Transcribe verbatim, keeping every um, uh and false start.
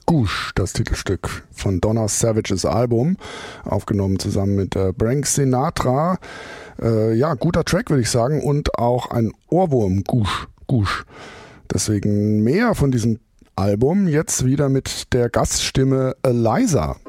Goosh, das Titelstück von Donna Savages Album, aufgenommen zusammen mit äh, Frank Sinatra. Äh, ja, guter Track, würde ich sagen, und auch ein Ohrwurm, Goosh, Goosh. Deswegen mehr von diesem Album, jetzt wieder mit der Gaststimme Eliza.